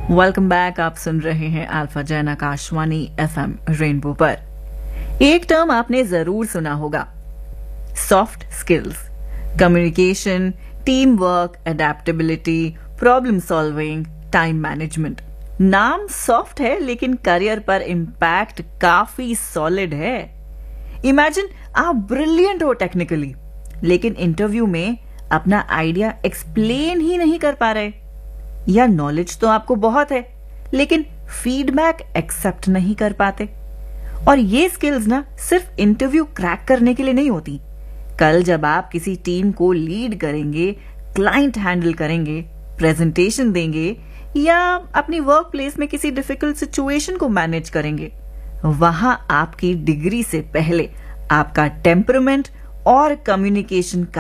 Welcome back. आप सुन रहे हैं alpha Jain Akashvani FM rainbow पर। एक टर्म आपने जरूर सुना होगा, soft skills. Communication, team work, adaptability, problem solving, time management. नाम सॉफ्ट है लेकिन करियर पर इम्पैक्ट काफी सॉलिड है। इमेजिन आप ब्रिलियंट हो टेक्निकली, लेकिन इंटरव्यू में अपना आइडिया एक्सप्लेन ही नहीं कर पा रहे, या नॉलेज तो आपको बहुत है लेकिन फीडबैक एक्सेप्ट नहीं कर पाते। और ये स्किल्स ना सिर्फ इंटरव्यू क्रैक करने के लिए नहीं होती। कल जब आप किसी टीम को लीड करेंगे, क्लाइंट हैंडल करेंगे, प्रेजेंटेशन देंगे या अपनी वर्क प्लेस में किसी डिफिकल्ट सिचुएशन को मैनेज करेंगे, वहां आपकी डिग्री से पहले आपका टेम्परामेंट और कम्युनिकेशन